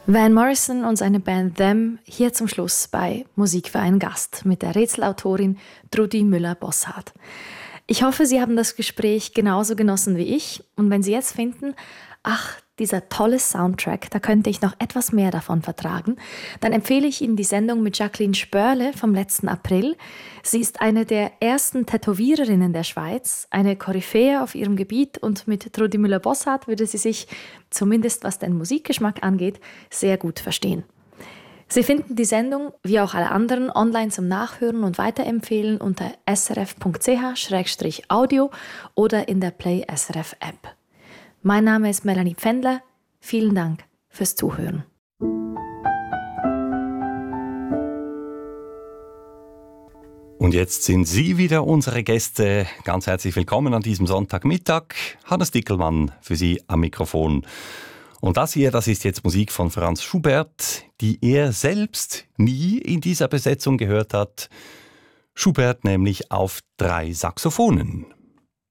Van Morrison und seine Band Them hier zum Schluss bei Musik für einen Gast mit der Rätselautorin Trudi Müller-Bosshardt. Ich hoffe, Sie haben das Gespräch genauso genossen wie ich. Und wenn Sie jetzt finden, ach, dieser tolle Soundtrack, da könnte ich noch etwas mehr davon vertragen, dann empfehle ich Ihnen die Sendung mit Jacqueline Spörle vom letzten April. Sie ist eine der ersten Tätowiererinnen der Schweiz, eine Koryphäe auf ihrem Gebiet, und mit Trudi Müller-Bosshardt würde sie sich, zumindest was den Musikgeschmack angeht, sehr gut verstehen. Sie finden die Sendung, wie auch alle anderen, online zum Nachhören und Weiterempfehlen unter srf.ch/audio oder in der Play SRF App. Mein Name ist Melanie Pfändler. Vielen Dank fürs Zuhören. Und jetzt sind Sie wieder unsere Gäste. Ganz herzlich willkommen an diesem Sonntagmittag. Hannes Dickelmann für Sie am Mikrofon. Und das hier, das ist jetzt Musik von Franz Schubert, die er selbst nie in dieser Besetzung gehört hat. Schubert nämlich auf 3 Saxophonen.